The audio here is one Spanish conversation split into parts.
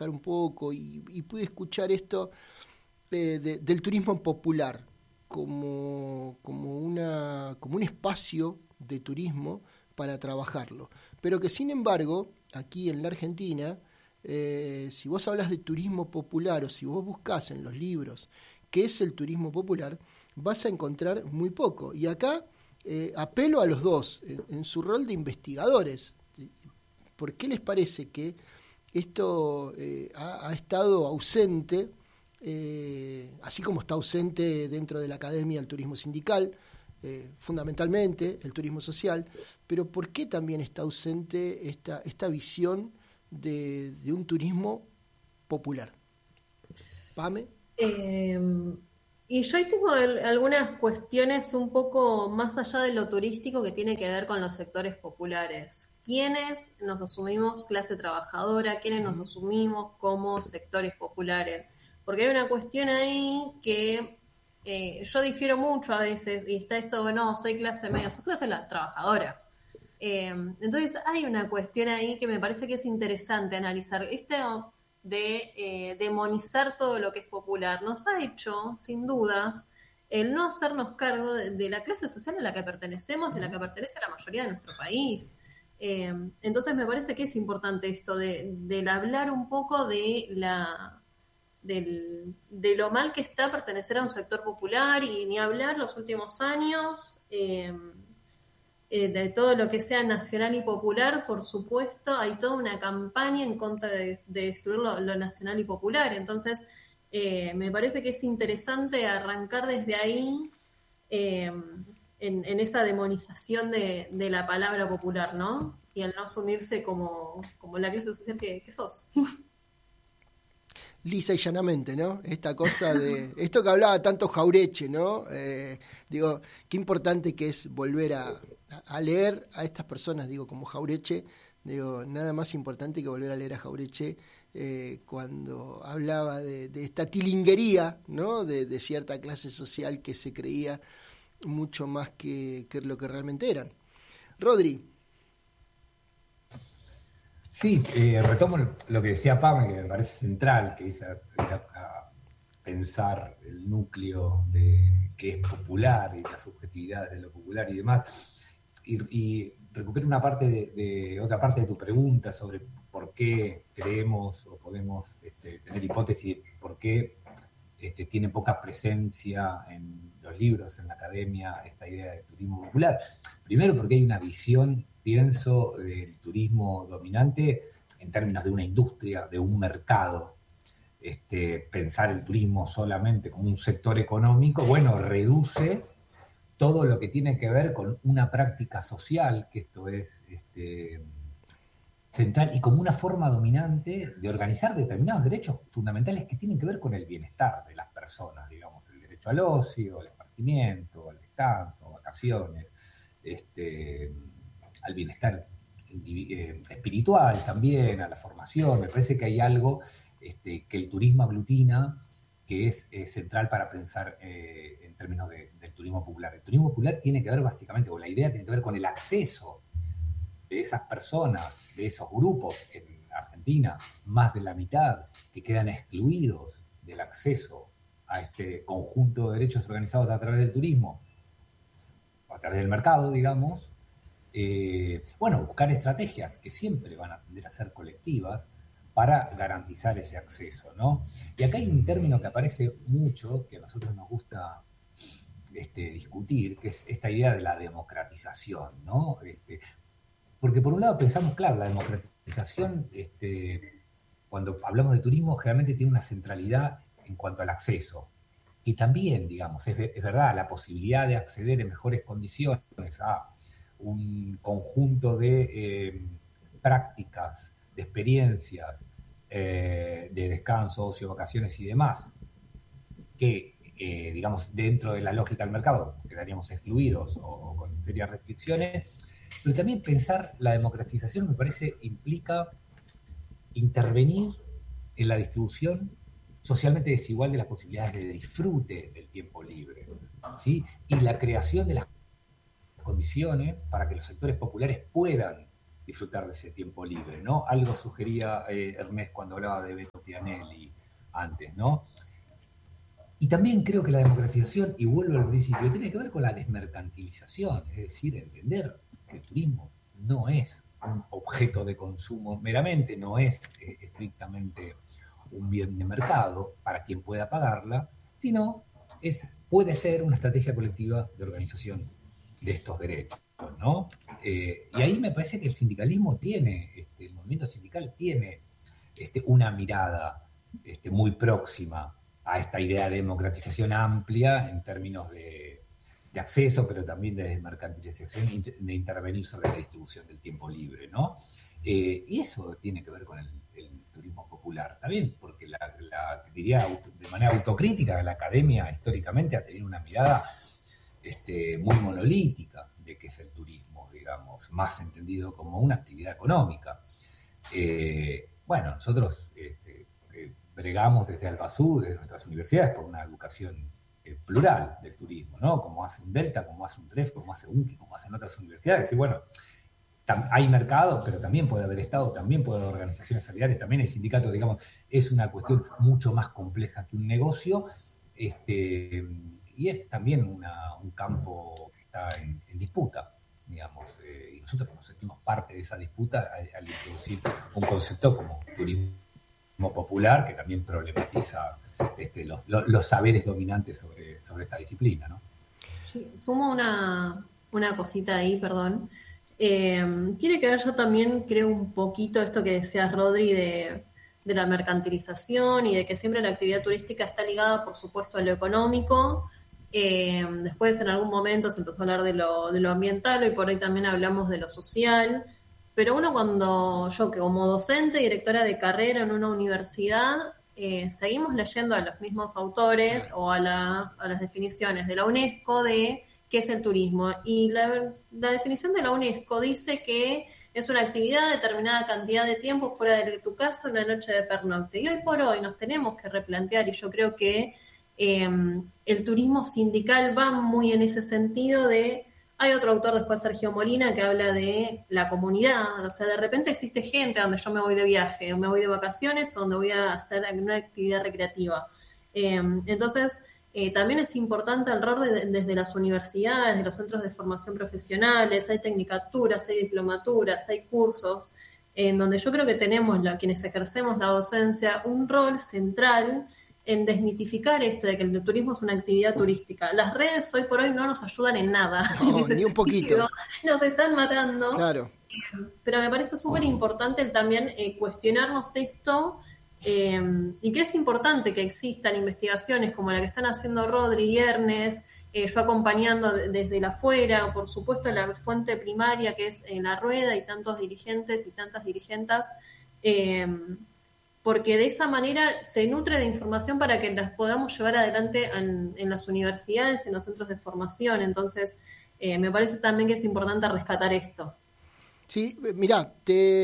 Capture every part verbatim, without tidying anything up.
viajar un poco y, y pude escuchar esto eh, de, del turismo popular como, como, una, como un espacio de turismo para trabajarlo. Pero que sin embargo, aquí en la Argentina, eh, si vos hablas de turismo popular o si vos buscás en los libros qué es el turismo popular, vas a encontrar muy poco. Y acá eh, apelo a los dos en, en su rol de investigadores. ¿Por qué les parece que esto eh, ha, ha estado ausente, eh, así como está ausente dentro de la academia el turismo sindical, eh, fundamentalmente el turismo social, pero por qué también está ausente esta, esta visión de, de un turismo popular? ¿Pame? Eh, y yo ahí tengo el, algunas cuestiones un poco más allá de lo turístico que tiene que ver con los sectores populares. ¿Quiénes nos asumimos clase trabajadora? ¿Quiénes nos asumimos como sectores populares? Porque hay una cuestión ahí que eh, yo difiero mucho a veces, y está esto, no, soy clase media, soy clase la trabajadora. Eh, entonces hay una cuestión ahí que me parece que es interesante analizar. Esto de eh, demonizar todo lo que es popular nos ha hecho, sin dudas, el no hacernos cargo de, de la clase social a la que pertenecemos, a la que pertenece la mayoría de nuestro país. Eh, entonces me parece que es importante esto de, del hablar un poco de la del, de lo mal que está pertenecer a un sector popular, y ni hablar los últimos años eh, eh, de todo lo que sea nacional y popular. Por supuesto, hay toda una campaña en contra de, de destruir lo, lo nacional y popular. Entonces, eh, me parece que es interesante arrancar desde ahí, eh, en, en esa demonización de, de la palabra popular, ¿no? Y al no asumirse como, como la clase social que, que sos. Lisa y llanamente, ¿no? Esta cosa de... Esto que hablaba tanto Jaureche, ¿no? Eh, digo, qué importante que es volver a, a leer a estas personas, digo, como Jaureche. Digo, nada más importante que volver a leer a Jaureche eh, cuando hablaba de, de esta tilinguería, ¿no? De, de cierta clase social que se creía mucho más que, que lo que realmente eran. Rodri. Sí, eh, retomo lo que decía Pame, que me parece central, que dice a, a pensar el núcleo de que es popular y las subjetividades de lo popular y demás. Y, y recupero una parte de, de otra parte de tu pregunta sobre por qué creemos o podemos este, tener hipótesis de por qué este, tiene poca presencia en los libros, en la academia, esta idea de turismo popular. Primero porque hay una visión, pienso, del turismo dominante en términos de una industria, de un mercado. Este, pensar el turismo solamente como un sector económico, bueno, reduce todo lo que tiene que ver con una práctica social, que esto es este, central, y como una forma dominante de organizar determinados derechos fundamentales que tienen que ver con el bienestar de las personas, digamos, el derecho al ocio, al esparcimiento, al descanso, vacaciones, este, al bienestar eh, espiritual también, a la formación. Me parece que hay algo este, que el turismo aglutina que es eh, central para pensar eh, en términos de, del turismo popular. El turismo popular tiene que ver básicamente, o la idea tiene que ver con el acceso de esas personas, de esos grupos en Argentina, más de la mitad, que quedan excluidos del acceso a este conjunto de derechos organizados a través del turismo, a través del mercado, digamos. Eh, bueno, buscar estrategias que siempre van a tender a ser colectivas para garantizar ese acceso, ¿no? Y acá hay un término que aparece mucho, que a nosotros nos gusta este, discutir, que es esta idea de la democratización, ¿no? Este, porque por un lado pensamos, claro, la democratización, este, cuando hablamos de turismo, generalmente tiene una centralidad en cuanto al acceso. Y también, digamos, es, es verdad, la posibilidad de acceder en mejores condiciones a un conjunto de eh, prácticas, de experiencias, eh, de descanso, ocio, vacaciones y demás, que, eh, digamos, dentro de la lógica del mercado quedaríamos excluidos o, o con serias restricciones. Pero también pensar la democratización me parece implica intervenir en la distribución socialmente desigual de las posibilidades de disfrute del tiempo libre, ¿sí? Y la creación de las condiciones para que los sectores populares puedan disfrutar de ese tiempo libre, ¿no? Algo sugería eh, Ernest cuando hablaba de Beto Spianelli antes, ¿no? Y también creo que la democratización, y vuelvo al principio, tiene que ver con la desmercantilización, es decir, entender que el turismo no es un objeto de consumo meramente, no es eh, estrictamente un bien de mercado para quien pueda pagarla, sino es, puede ser una estrategia colectiva de organización de estos derechos, ¿no? Eh, y ahí me parece que el sindicalismo tiene, este, el movimiento sindical tiene este, una mirada este, muy próxima a esta idea de democratización amplia en términos de, de acceso, pero también de desmercantilización, de intervenir sobre la distribución del tiempo libre, ¿no? Eh, y eso tiene que ver con el, el turismo popular, también porque la, la, diría de manera autocrítica, la academia históricamente ha tenido una mirada este, muy monolítica de qué es el turismo, digamos, más entendido como una actividad económica. Eh, bueno, nosotros este, eh, bregamos desde Albazú, desde nuestras universidades, por una educación eh, plural del turismo, ¿no? Como hace un Delta, como hace un T R E F, como hace UNCI, como hacen otras universidades. Y bueno, tam- hay mercado, pero también puede haber Estado, también puede haber organizaciones solidarias, también hay sindicatos, digamos, es una cuestión mucho más compleja que un negocio, este, y es también una, un campo que está en, en disputa, digamos, eh, y nosotros nos sentimos parte de esa disputa al, al introducir un concepto como turismo popular que también problematiza este, los, los, los saberes dominantes sobre, sobre esta disciplina, ¿no? Sí, sumo una, una cosita ahí, perdón. Eh, tiene que ver yo también, creo, un poquito esto que decías, Rodri, de, de la mercantilización y de que siempre la actividad turística está ligada, por supuesto, a lo económico. Eh, después, en algún momento, se empezó a hablar de lo, de lo ambiental, y por ahí también hablamos de lo social. Pero uno cuando, yo que como docente, directora de carrera en una universidad, eh, seguimos leyendo a los mismos autores o a, la, a las definiciones de la UNESCO de qué es el turismo. Y la, la definición de la UNESCO dice que es una actividad de determinada cantidad de tiempo fuera de tu casa, una noche de pernocte. Y hoy por hoy nos tenemos que replantear, y yo creo que eh, el turismo sindical va muy en ese sentido de... Hay otro autor después, Sergio Molina, que habla de la comunidad. O sea, de repente existe gente donde yo me voy de viaje, o me voy de vacaciones, o donde voy a hacer una actividad recreativa. Eh, entonces, eh, también es importante el rol de, desde las universidades, de los centros de formación profesionales. Hay tecnicaturas, hay diplomaturas, hay cursos, en donde yo creo que tenemos, la, quienes ejercemos la docencia, un rol central en desmitificar esto de que el turismo es una actividad turística. Las redes hoy por hoy no nos ayudan en nada. No, en ese ni un poquito. sentido. Nos están matando. Claro. Pero me parece súper importante también eh, cuestionarnos esto, eh, y que es importante que existan investigaciones como la que están haciendo Rodri y Ernest, eh, yo acompañando de, desde la afuera, por supuesto la fuente primaria que es eh, La Rueda y tantos dirigentes y tantas dirigentas, eh, porque de esa manera se nutre de información para que las podamos llevar adelante en, en las universidades, en los centros de formación. Entonces, eh, me parece también que es importante rescatar esto. Sí, mirá,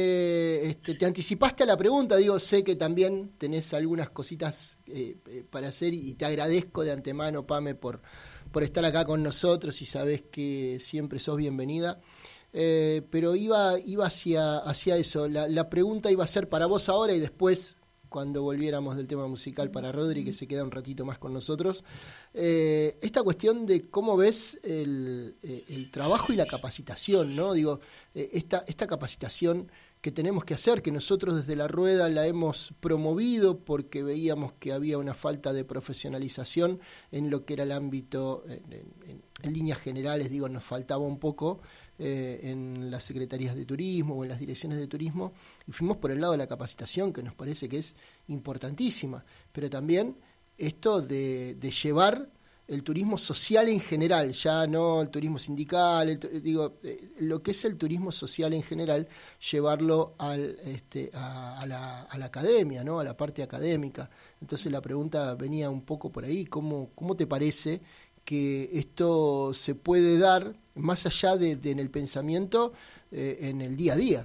te, este, te anticipaste a la pregunta, digo, sé que también tenés algunas cositas eh, para hacer y te agradezco de antemano, Pame, por, por estar acá con nosotros y sabés que siempre sos bienvenida. Eh, pero iba iba hacia hacia eso. La, la pregunta iba a ser para vos ahora y después, cuando volviéramos del tema musical, para Rodri, que se queda un ratito más con nosotros. Eh, esta cuestión de cómo ves el, el trabajo y la capacitación, ¿no? Digo, eh, esta, esta capacitación que tenemos que hacer, que nosotros desde La Rueda la hemos promovido porque veíamos que había una falta de profesionalización en lo que era el ámbito, en, en, en líneas generales, digo, nos faltaba un poco eh, en las secretarías de turismo o en las direcciones de turismo, y fuimos por el lado de la capacitación, que nos parece que es importantísima, pero también esto de, de llevar el turismo social en general, ya no el turismo sindical, el, digo, eh, lo que es el turismo social en general, llevarlo al, este, a, a, la, a la academia, ¿no? A la parte académica. Entonces la pregunta venía un poco por ahí, ¿cómo, cómo te parece que esto se puede dar más allá de, de en el pensamiento, eh, en el día a día?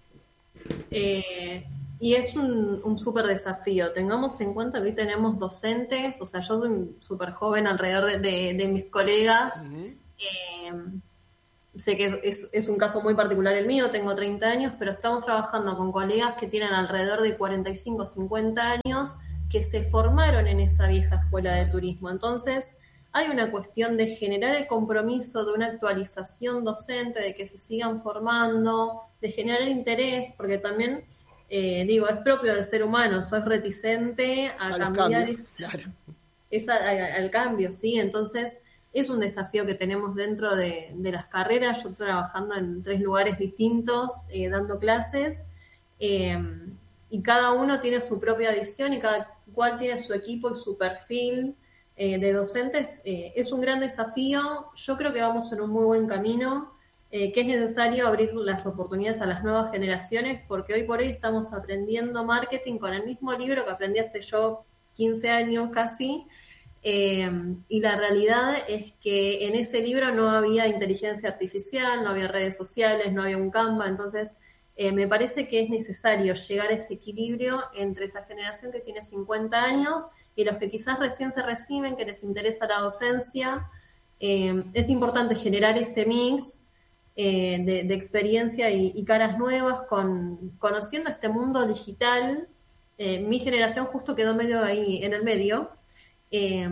Eh... Y es un, un súper desafío. Tengamos en cuenta que hoy tenemos docentes, o sea, yo soy súper joven alrededor de, de, de mis colegas, uh-huh. eh, sé que es, es un caso muy particular el mío, tengo treinta años, pero estamos trabajando con colegas que tienen alrededor de cuarenta y cinco, cincuenta años, que se formaron en esa vieja escuela de turismo. Entonces, hay una cuestión de generar el compromiso de una actualización docente, de que se sigan formando, de generar interés, porque también, eh, digo, es propio del ser humano, sos reticente a, a cambiar cambios, es, claro. es a, a, al cambio, ¿sí? Entonces, es un desafío que tenemos dentro de, de las carreras. Yo estoy trabajando en tres lugares distintos, eh, dando clases, eh, y cada uno tiene su propia visión y cada cual tiene su equipo y su perfil eh, de docentes. Eh, es un gran desafío. Yo creo que vamos en un muy buen camino, eh, que es necesario abrir las oportunidades a las nuevas generaciones, porque hoy por hoy estamos aprendiendo marketing con el mismo libro que aprendí hace yo quince años casi. Eh, y la realidad es que en ese libro no había inteligencia artificial, no había redes sociales, no había un Canva. Entonces eh, me parece que es necesario llegar a ese equilibrio entre esa generación que tiene cincuenta años y los que quizás recién se reciben, que les interesa la docencia. Eh, es importante generar ese mix eh, de, de experiencia y, y caras nuevas, con, conociendo este mundo digital. Eh, mi generación justo quedó medio ahí en el medio. Eh,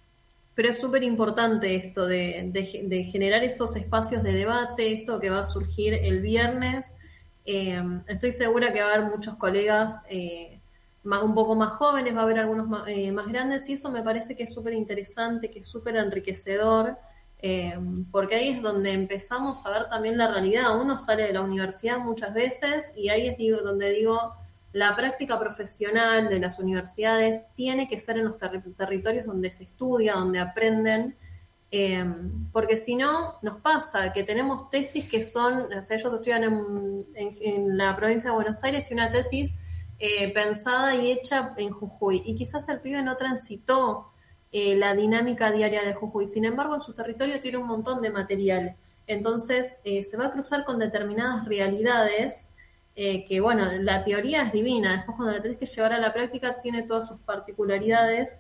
pero es súper importante esto de, de, de generar esos espacios de debate, esto que va a surgir el viernes. Eh, estoy segura que va a haber muchos colegas eh, más, un poco más jóvenes, va a haber algunos más, eh, más grandes, y eso me parece que es súper interesante, que es súper enriquecedor, eh, porque ahí es donde empezamos a ver también la realidad. Uno sale de la universidad muchas veces y ahí es digo, donde digo, la práctica profesional de las universidades tiene que ser en los ter- territorios donde se estudia, donde aprenden, eh, porque si no, nos pasa que tenemos tesis que son, o sea, ellos estudian en, en, en la provincia de Buenos Aires, y una tesis eh, pensada y hecha en Jujuy, y quizás el pibe no transitó eh, la dinámica diaria de Jujuy, sin embargo en su territorio tiene un montón de material, entonces eh, se va a cruzar con determinadas realidades. Eh, que bueno, la teoría es divina, después cuando la tenés que llevar a la práctica tiene todas sus particularidades,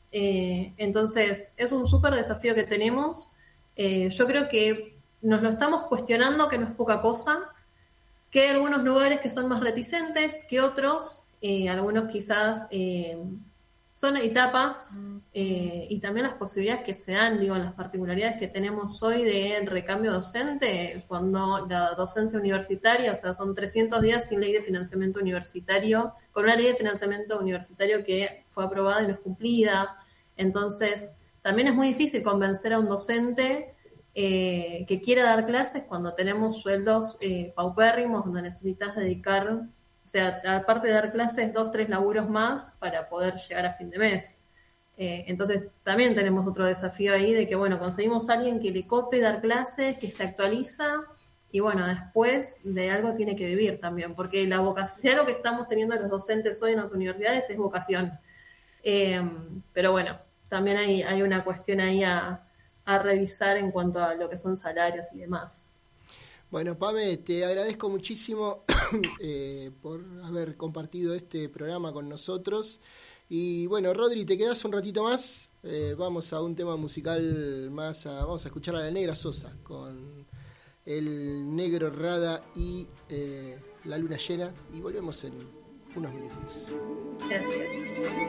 eh, entonces es un súper desafío que tenemos. Eh, yo creo que nos lo estamos cuestionando, que no es poca cosa, que hay algunos lugares que son más reticentes que otros, eh, algunos quizás eh, son etapas, eh, y también las posibilidades que se dan, digo, las particularidades que tenemos hoy de recambio docente, cuando la docencia universitaria, o sea, son trescientos días sin ley de financiamiento universitario, con una ley de financiamiento universitario que fue aprobada y no es cumplida. Entonces, también es muy difícil convencer a un docente eh, que quiera dar clases cuando tenemos sueldos eh, paupérrimos, donde necesitas dedicar, o sea, aparte de dar clases, dos, tres laburos más para poder llegar a fin de mes. Eh, entonces, también tenemos otro desafío ahí de que, bueno, conseguimos a alguien que le cope dar clases, que se actualiza, y bueno, después de algo tiene que vivir también, porque la vocación, lo que estamos teniendo los docentes hoy en las universidades es vocación. Eh, pero bueno, también hay, hay una cuestión ahí a, a revisar en cuanto a lo que son salarios y demás. Bueno, Pame, te agradezco muchísimo eh, por haber compartido este programa con nosotros. Y bueno, Rodri, ¿te quedás un ratito más? Eh, vamos a un tema musical más, a, vamos a escuchar a la Negra Sosa con el Negro Rada y eh, la Luna Llena, y volvemos en unos minutitos. Gracias.